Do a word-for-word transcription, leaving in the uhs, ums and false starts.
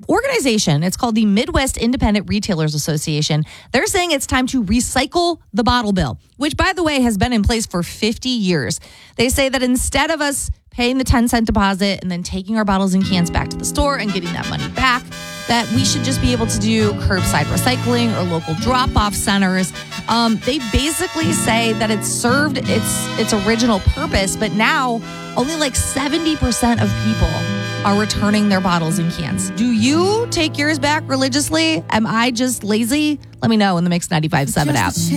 organization, it's called the Midwest Independent Retailers Association. They're saying it's time to recycle the bottle bill, which, by the way, has been in place for fifty years. They say that instead of us paying the ten cent deposit and then taking our bottles and cans back to the store and getting that money back, that we should just be able to do curbside recycling or local drop-off centers. Um, they basically say that it's served its its original purpose, but now only like seventy percent of people are returning their bottles and cans. Do you take yours back religiously? Am I just lazy? Let me know in the Mix ninety-five point seven app.